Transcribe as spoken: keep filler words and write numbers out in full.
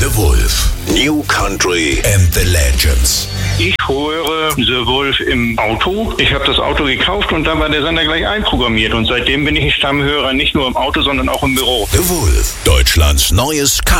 The Wolf. New Country and the Legends. Ich höre The Wolf im Auto. Ich habe das Auto gekauft und da war der Sender gleich einprogrammiert. Und seitdem bin ich Stammhörer, nicht nur im Auto, sondern auch im Büro. The Wolf. Deutschlands neues Country.